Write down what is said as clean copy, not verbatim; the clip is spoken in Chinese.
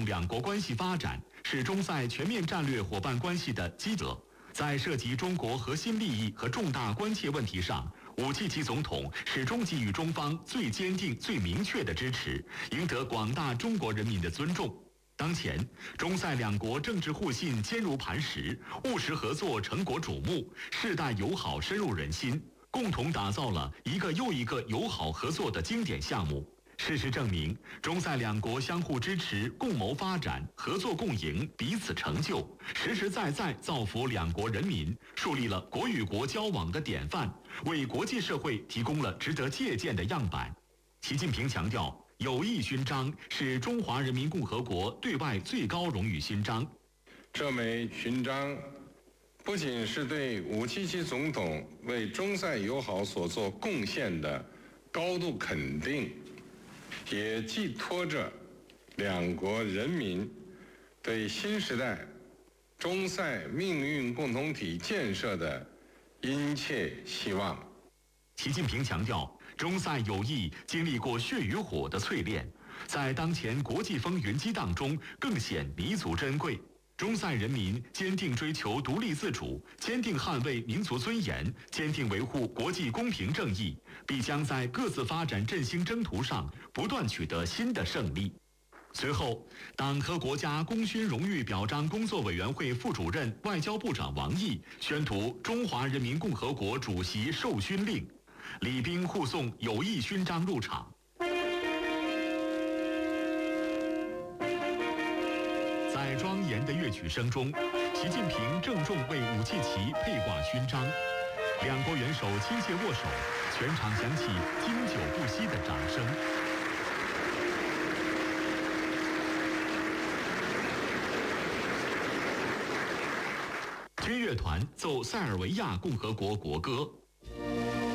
两国关系发展是中塞全面战略伙伴关系的基则。在涉及中国核心利益和重大关切问题上，武契奇总统始终给予中方最坚定、最明确的支持，赢得广大中国人民的尊重。当前，中塞两国政治互信坚如磐石，务实合作成果瞩目，世代友好深入人心，共同打造了一个又一个友好合作的经典项目。事实证明，中塞两国相互支持、共谋发展、合作共赢、彼此成就，实实在在造福两国人民，树立了国与国交往的典范，为国际社会提供了值得借鉴的样板。习近平强调，友谊勋章是中华人民共和国对外最高荣誉勋章。 这枚勋章不仅是对武契奇总统为中塞友好所做贡献的高度肯定，也寄托着两国人民对新时代中塞命运共同体建设的殷切希望。 习近平强调，中塞友谊经历过血与火的淬炼，在当前国际风云激荡中更显弥足珍贵。中塞人民坚定追求独立自主，坚定捍卫民族尊严，坚定维护国际公平正义，必将在各自发展振兴征途上不断取得新的胜利。随后，党和国家功勋荣誉表彰工作委员会副主任、外交部长王毅宣读中华人民共和国主席授勋令，礼宾护送友谊勋章入场。在庄严的乐曲声中，习近平郑重为武契奇佩挂勋章，两国元首亲切握手，全场响起经久不息的掌声。军乐团奏塞尔维亚共和国国歌。